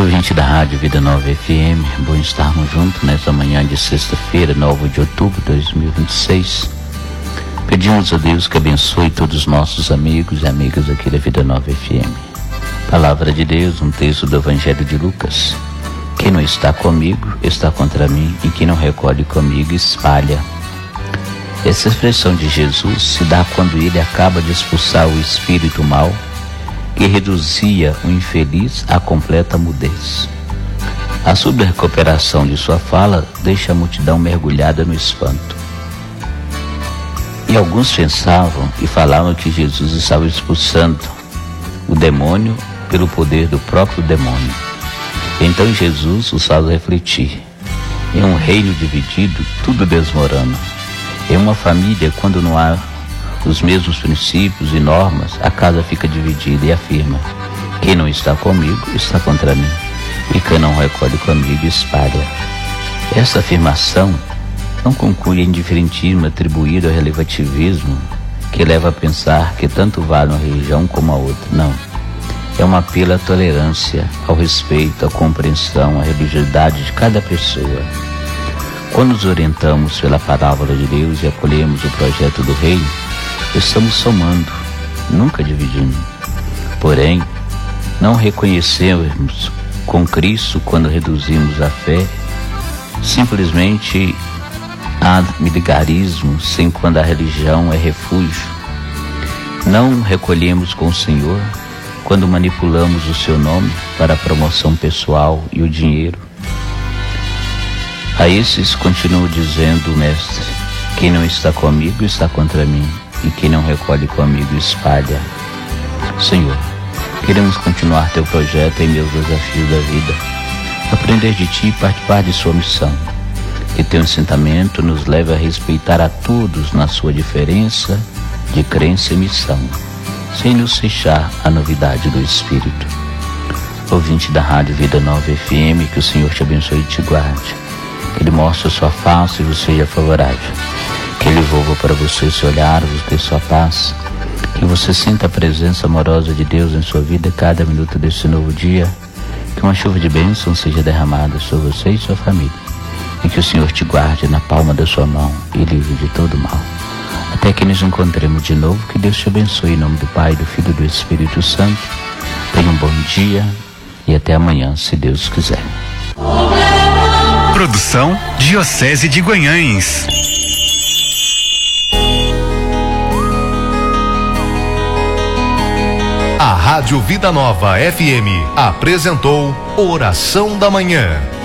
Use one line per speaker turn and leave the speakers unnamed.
Ouvinte da Rádio Vida Nova FM, bom estarmos juntos nessa manhã de sexta-feira, 9 de outubro de 2026. Pedimos a Deus que abençoe todos os nossos amigos e amigas aqui da Vida Nova FM. Palavra de Deus, um texto do Evangelho de Lucas. Quem não está comigo, está contra mim, e quem não recolhe comigo, espalha. Essa expressão de Jesus se dá quando ele acaba de expulsar o espírito mau, que reduzia o infeliz à completa mudez. A subrecuperação de sua fala deixa a multidão mergulhada no espanto. E alguns pensavam e falavam que Jesus estava expulsando o demônio pelo poder do próprio demônio. Então Jesus os faz refletir. Em um reino dividido, tudo desmorona. Em uma família, quando não há os mesmos princípios e normas, a casa fica dividida e afirma: quem não está comigo, está contra mim, e quem não recolhe comigo, espalha. Essa afirmação não conclui a indiferentismo atribuído ao relativismo, que leva a pensar que tanto vale uma religião como a outra. Não. É um apelo à tolerância, ao respeito, à compreensão, à religiosidade de cada pessoa. Quando nos orientamos pela palavra de Deus e acolhemos o projeto do Reino, estamos somando, nunca dividindo. Porém, não reconhecemos com Cristo quando reduzimos a fé simplesmente a militarismo, sem quando a religião é refúgio. Não recolhemos com o Senhor quando manipulamos o seu nome para a promoção pessoal e o dinheiro. A esses continuo dizendo o Mestre: quem não está comigo está contra mim, e quem não recolhe comigo espalha. Senhor, queremos continuar teu projeto em meus desafios da vida, aprender de ti e participar de sua missão. Que teu ensinamento nos leve a respeitar a todos na sua diferença de crença e missão, sem nos fechar à novidade do Espírito. Ouvinte da Rádio Vida Nova FM, que o Senhor te abençoe e te guarde. Que Ele mostre a sua face e você seja favorável. Que Ele volva para você seu olhar, vos dê sua paz. Que você sinta a presença amorosa de Deus em sua vida cada minuto desse novo dia. Que uma chuva de bênção seja derramada sobre você e sua família. E que o Senhor te guarde na palma da sua mão e livre de todo mal. Até que nos encontremos de novo, que Deus te abençoe em nome do Pai, do Filho e do Espírito Santo. Tenha um bom dia e até amanhã, se Deus quiser.
Produção Diocese de Guanhães. A Rádio Vida Nova FM apresentou Oração da Manhã.